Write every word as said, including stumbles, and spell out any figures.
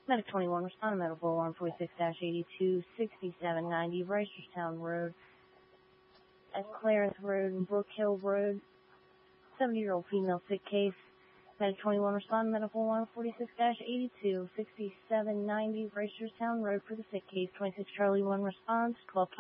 Medic twenty-one, respond to medical alarm forty-six eighty-two sixty-seven ninety, Reisterstown Road, at Clarence Road and Brook Hill Road. seventy-year-old female sick case. Medic twenty-one, respond to medical alarm forty-six eighty-two sixty-seven ninety, Reisterstown Road for the sick case. twenty-six Charlie one response, twelve